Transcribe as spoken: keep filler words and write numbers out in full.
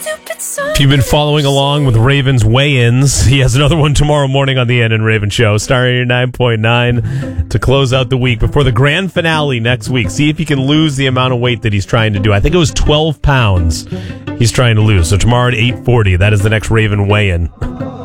If you've been following along with Raven's weigh-ins, he has another one tomorrow morning on the Ann and Raven Show, Star eighty-nine point nine, to close out the week before the grand finale next week. See if he can lose the amount of weight that he's trying to do. I think it was twelve pounds he's trying to lose. So tomorrow at eight forty, that is the next Raven weigh-in.